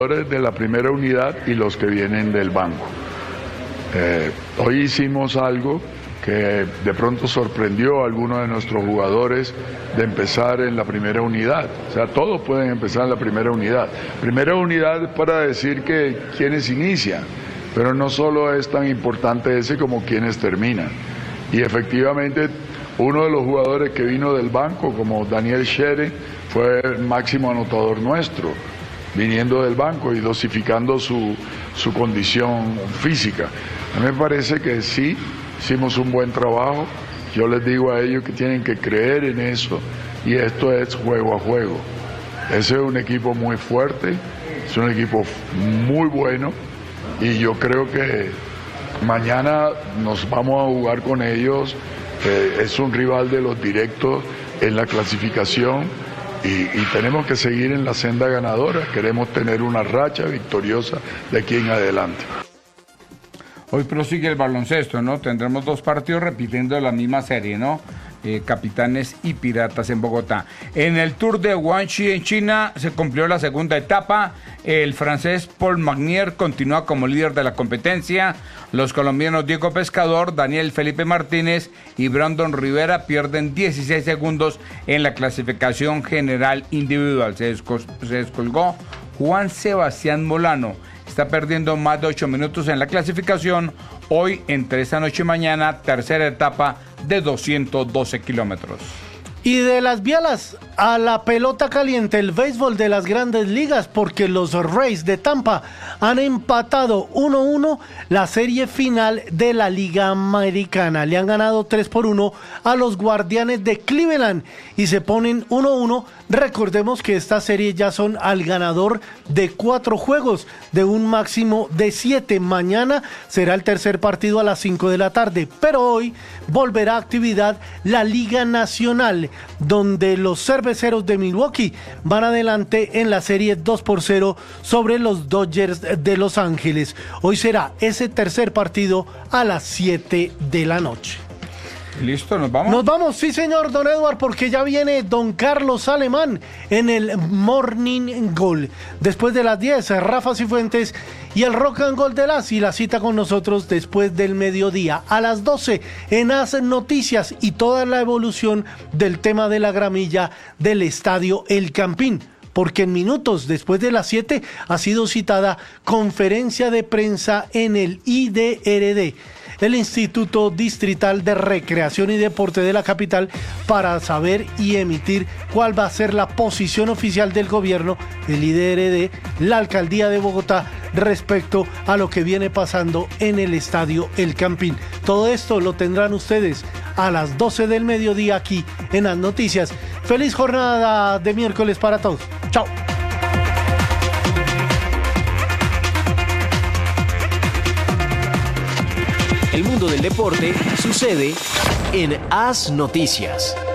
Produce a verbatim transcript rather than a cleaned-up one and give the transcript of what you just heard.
de la primera unidad y los que vienen del banco. Eh, hoy hicimos algo que de pronto sorprendió a algunos de nuestros jugadores de empezar en la primera unidad. O sea, todos pueden empezar en la primera unidad. Primera unidad para decir que quienes inician, pero no solo es tan importante ese como quienes terminan. Y efectivamente, uno de los jugadores que vino del banco, como Daniel Shere, fue el máximo anotador nuestro, viniendo del banco y dosificando su, su condición física. A mí me parece que sí, hicimos un buen trabajo. Yo les digo a ellos que tienen que creer en eso, y esto es juego a juego. Ese es un equipo muy fuerte, es un equipo muy bueno, y yo creo que mañana nos vamos a jugar con ellos. Eh, es un rival de los directos en la clasificación. Y, y tenemos que seguir en la senda ganadora, queremos tener una racha victoriosa de aquí en adelante. Hoy prosigue el baloncesto, ¿no? Tendremos dos partidos repitiendo la misma serie, ¿no? Eh, Capitanes y Piratas en Bogotá. En el Tour de Guangxi en China se cumplió la segunda etapa. El francés Paul Magnier continúa como líder de la competencia. Los colombianos Diego Pescador, Daniel Felipe Martínez y Brandon Rivera pierden dieciséis segundos en la clasificación general individual. Se, descol- se descolgó Juan Sebastián Molano. Está perdiendo más de ocho minutos en la clasificación. Hoy, entre esta noche y mañana, tercera etapa de doscientos doce kilómetros. Y de las bialas a la pelota caliente, el béisbol de las grandes ligas, porque los Rays de Tampa han empatado uno a uno la serie final de la Liga Americana. Le han ganado tres por uno a los Guardianes de Cleveland y se ponen uno a uno. Recordemos que esta serie ya son al ganador de cuatro juegos, de un máximo de siete. Mañana será el tercer partido a las cinco de la tarde, pero hoy volverá a actividad la Liga Nacional, donde los cerveceros de Milwaukee van adelante en la serie dos por cero sobre los Dodgers de Los Ángeles. Hoy será ese tercer partido a las siete de la noche. ¿Listo? ¿Nos vamos? Nos vamos, sí señor, don Edward, porque ya viene don Carlos Alemán en el Morning Goal. Después de las diez, Rafa Cifuentes y el Rock and Gold de las, y la cita con nosotros después del mediodía. A las doce, en As Noticias y toda la evolución del tema de la gramilla del Estadio El Campín. Porque en minutos después de las siete ha sido citada conferencia de prensa en el I D R D, el Instituto Distrital de Recreación y Deporte de la capital, para saber y emitir cuál va a ser la posición oficial del gobierno, el I D R D, la Alcaldía de Bogotá, respecto a lo que viene pasando en el Estadio El Campín. Todo esto lo tendrán ustedes a las doce del mediodía aquí en Las Noticias. Feliz jornada de miércoles para todos. Chao. El mundo del deporte sucede en As Noticias.